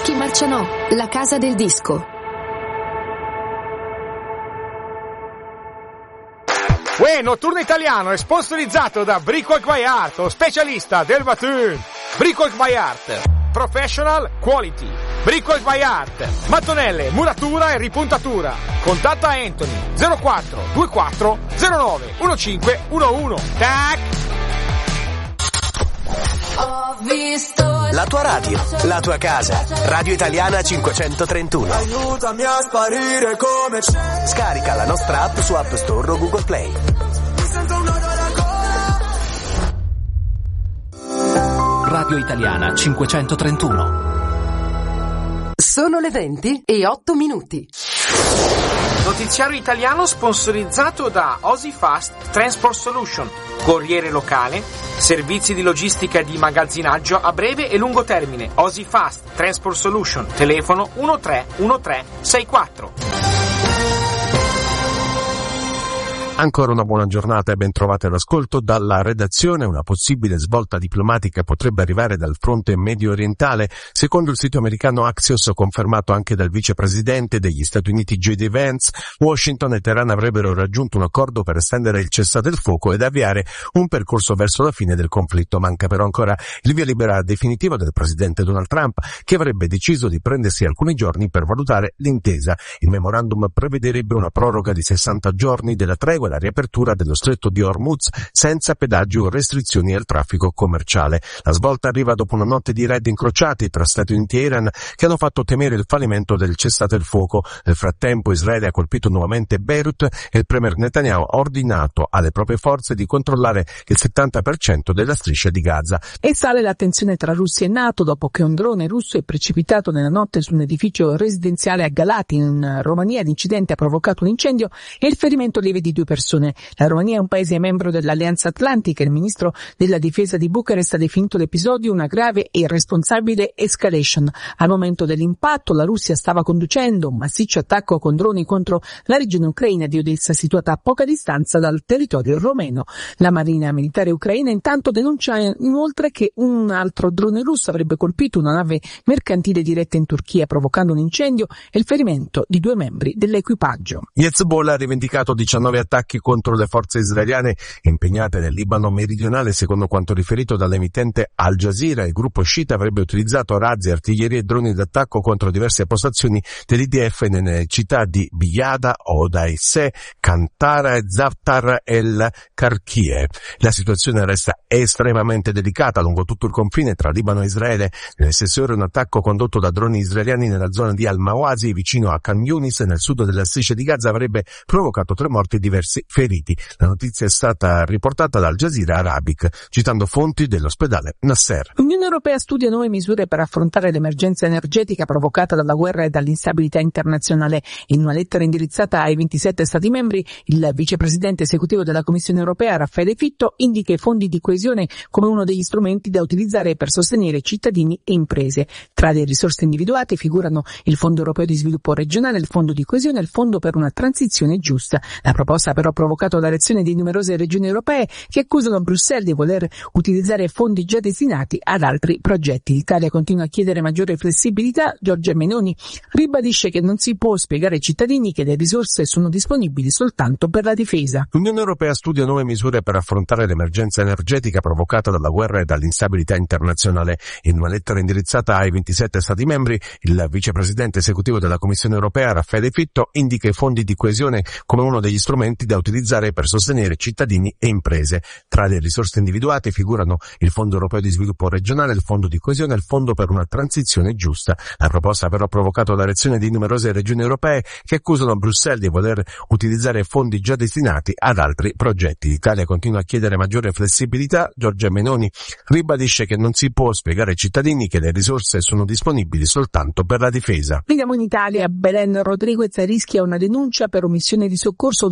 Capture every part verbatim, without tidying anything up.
Dischi Marcianò, la casa del disco. Uè, Notturno Italiano è sponsorizzato da Brickwork by Art, lo specialista del mattone. Brickwork by Art, professional quality. Brickwork by Art, mattonelle, muratura e ripuntatura. Contatta Anthony zero quattro due quattro zero nove uno cinque uno uno. Tac! La tua radio, la tua casa. Radio Italiana cinquecentotrentuno. Aiutami a sparire come c'è. Scarica la nostra app su App Store o Google Play. Radio Italiana cinquecentotrentuno. Sono le venti e otto minuti. Notiziario italiano sponsorizzato da Osifast Transport Solution, corriere locale, servizi di logistica e di magazzinaggio a breve e lungo termine. Osifast Transport Solution, telefono uno tre uno tre sei quattro. Ancora una buona giornata e ben trovate all'ascolto dalla redazione. Una possibile svolta diplomatica potrebbe arrivare dal fronte medio orientale. Secondo il sito americano Axios, confermato anche dal vicepresidente degli Stati Uniti J D Vance, Washington e Teheran avrebbero raggiunto un accordo per estendere il cessate il fuoco ed avviare un percorso verso la fine del conflitto. Manca però ancora il via libera definitivo del presidente Donald Trump, che avrebbe deciso di prendersi alcuni giorni per valutare l'intesa. Il memorandum prevederebbe una proroga di sessanta giorni della tregua, la riapertura dello stretto di Hormuz senza pedaggi o restrizioni al traffico commerciale. La svolta arriva dopo una notte di raid incrociati tra Stati Uniti e Iran che hanno fatto temere il fallimento del cessate il fuoco. Nel frattempo Israele ha colpito nuovamente Beirut e il premier Netanyahu ha ordinato alle proprie forze di controllare il settanta per cento della striscia di Gaza. E sale la tensione tra Russia e NATO dopo che un drone russo è precipitato nella notte su un edificio residenziale a Galati in Romania. L'incidente ha provocato un incendio e il ferimento lieve di due persone. La Romania è un paese membro dell'Alleanza Atlantica. Il ministro della difesa di Bucarest ha definito l'episodio una grave e irresponsabile escalation. Al momento dell'impatto la Russia stava conducendo un massiccio attacco con droni contro la regione ucraina di Odessa, situata a poca distanza dal territorio romeno. La marina militare ucraina intanto denuncia inoltre che un altro drone russo avrebbe colpito una nave mercantile diretta in Turchia, provocando un incendio e il ferimento di due membri dell'equipaggio. Hezbollah ha rivendicato diciannove attacchi contro le forze israeliane impegnate nel Libano meridionale. Secondo quanto riferito dall'emittente Al Jazeera, il gruppo sciita avrebbe utilizzato razzi, artiglierie e droni d'attacco contro diverse postazioni dell'I D F nelle città di Biyada, Odaiseh, Kantara e Zaftar el-Karkie. La situazione resta estremamente delicata lungo tutto il confine tra Libano e Israele. Nelle stesse ore un attacco condotto da droni israeliani nella zona di Al-Mawasi, vicino a Khan Yunis, nel sud della striscia di Gaza, avrebbe provocato tre morti e diversi feriti. La notizia è stata riportata dal Al Jazeera Arabic, citando fonti dell'ospedale Nasser. L'Unione Europea studia nuove misure per affrontare l'emergenza energetica provocata dalla guerra e dall'instabilità internazionale. In una lettera indirizzata ai ventisette Stati membri, il vicepresidente esecutivo della Commissione Europea, Raffaele Fitto, indica i fondi di coesione come uno degli strumenti da utilizzare per sostenere cittadini e imprese. Tra le risorse individuate figurano il Fondo Europeo di Sviluppo Regionale, il Fondo di Coesione e il Fondo per una transizione giusta. La proposta ha però provocato la reazione di numerose regioni europee che accusano Bruxelles di voler utilizzare fondi già destinati ad altri progetti. L'Italia continua a chiedere maggiore flessibilità. Giorgia Meloni ribadisce che non si può spiegare ai cittadini che le risorse sono disponibili soltanto per la difesa. L'Unione Europea studia nuove misure per affrontare l'emergenza energetica provocata dalla guerra e dall'instabilità internazionale. In una lettera indirizzata ai ventisette Stati membri, il vicepresidente esecutivo della Commissione Europea, Raffaele Fitto, indica i fondi di coesione come uno degli strumenti da utilizzare per sostenere cittadini e imprese. Tra le risorse individuate figurano il Fondo Europeo di Sviluppo Regionale, il Fondo di Coesione e il Fondo per una transizione giusta. La proposta ha però provocato la reazione di numerose regioni europee che accusano Bruxelles di voler utilizzare fondi già destinati ad altri progetti. L'Italia continua a chiedere maggiore flessibilità. Giorgia Meloni ribadisce che non si può spiegare ai cittadini che le risorse sono disponibili soltanto per la difesa. Veniamo in Italia. Belen Rodriguez rischia una denuncia per omissione di soccorso dopo due incidenti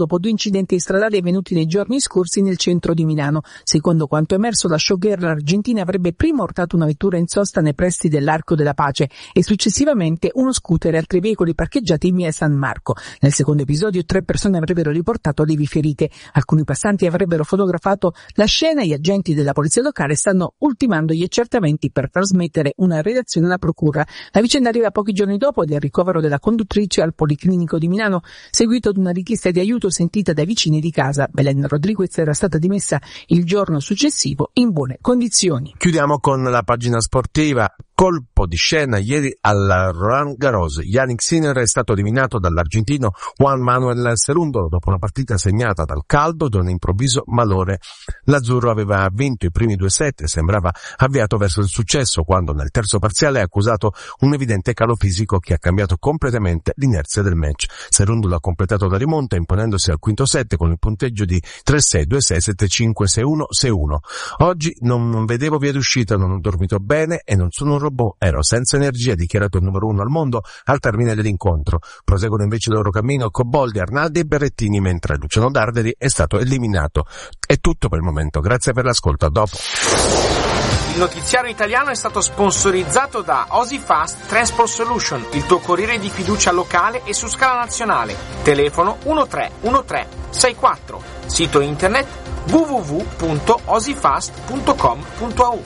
incidenti stradali avvenuti nei giorni scorsi nel centro di Milano. Secondo quanto emerso, la showgirl argentina avrebbe prima urtato una vettura in sosta nei pressi dell'Arco della Pace e successivamente uno scooter e altri veicoli parcheggiati in via San Marco. Nel secondo episodio tre persone avrebbero riportato lievi ferite. Alcuni passanti avrebbero fotografato la scena e gli agenti della polizia locale stanno ultimando gli accertamenti per trasmettere una relazione alla procura. La vicenda arriva pochi giorni dopo del ricovero della conduttrice al Policlinico di Milano, seguito ad una richiesta di aiuto sentita dai vicini di casa. Belen Rodriguez era stata dimessa il giorno successivo in buone condizioni. Chiudiamo con la pagina sportiva. Colpo di scena ieri al Roland Garros. Yannick Sinner è stato eliminato dall'argentino Juan Manuel Cerúndolo dopo una partita segnata dal caldo da un improvviso malore. L'azzurro aveva vinto i primi due set e sembrava avviato verso il successo quando nel terzo parziale ha accusato un evidente calo fisico che ha cambiato completamente l'inerzia del match. Cerúndolo ha completato la rimonta imponendosi al quinto set con il punteggio di tre sei, due sei, sette cinque, sei uno, sei uno. Oggi non, non vedevo via d'uscita, non ho dormito bene e non sono un robot, ero senza energia, ha dichiarato il numero uno al mondo al termine dell'incontro. Proseguono invece il loro cammino Coboldi, Arnaldi e Berrettini, mentre Luciano Darderi è stato eliminato. È tutto per il momento, grazie per l'ascolto, a dopo. Il notiziario italiano è stato sponsorizzato da Osifast Transport Solution, il tuo corriere di fiducia locale e su scala nazionale. Telefono uno tre uno tre sei quattro. Sito internet w w w punto osifast punto com punto a u.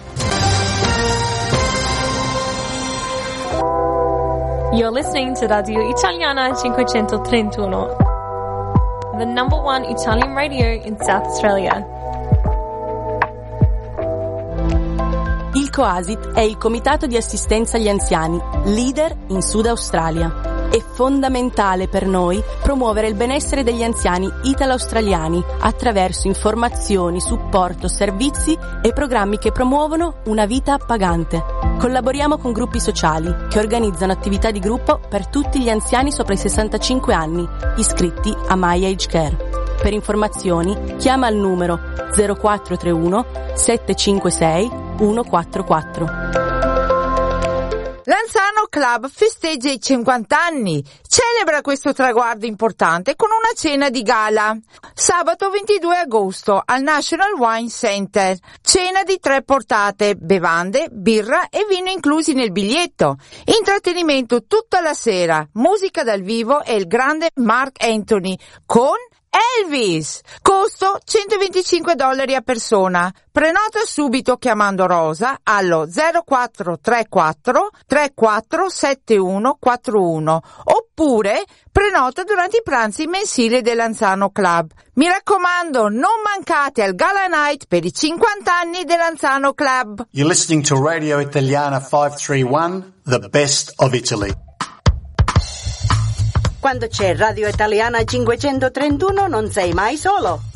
You're listening to Radio Italiana cinquecentotrentuno, the number one Italian radio in South Australia. Il COASIT è il Comitato di Assistenza agli Anziani, leader in Sud Australia. È fondamentale per noi promuovere il benessere degli anziani italo-australiani attraverso informazioni, supporto, servizi e programmi che promuovono una vita appagante. Collaboriamo con gruppi sociali che organizzano attività di gruppo per tutti gli anziani sopra i sessantacinque anni, iscritti a My Age Care. Per informazioni chiama il numero zero quattro tre uno sette cinque sei uno quattro quattro. L'Anzano Club festeggia i cinquanta anni. Celebra questo traguardo importante con una cena di gala. Sabato ventidue agosto al National Wine Center. Cena di tre portate, bevande, birra e vino inclusi nel biglietto. Intrattenimento tutta la sera, musica dal vivo e il grande Mark Anthony con Elvis. Costo centoventicinque dollari a persona. Prenota subito chiamando Rosa allo zero quattro tre quattro tre quattro sette uno quattro uno oppure prenota durante i pranzi mensili dell'Anzano Club. Mi raccomando, non mancate al Gala Night per i cinquanta anni dell'Anzano Club. You're listening to Radio Italiana cinquecentotrentuno, the best of Italy. Quando c'è Radio Italiana cinquecentotrentuno non sei mai solo.